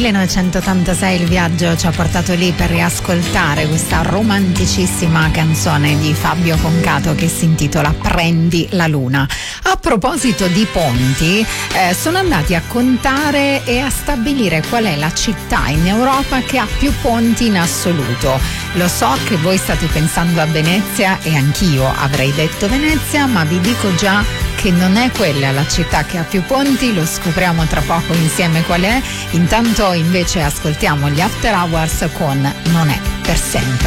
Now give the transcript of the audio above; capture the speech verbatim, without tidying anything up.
millenovecentottantasei il viaggio ci ha portato lì per riascoltare questa romanticissima canzone di Fabio Concato che si intitola Prendi la luna. A proposito di ponti, eh, sono andati a contare e a stabilire qual è la città in Europa che ha più ponti in assoluto. Lo so che voi state pensando a Venezia e anch'io avrei detto Venezia, ma vi dico già che non è quella la città che ha più ponti, lo scopriamo tra poco insieme qual è. Intanto invece ascoltiamo gli After Hours con Non è per sempre.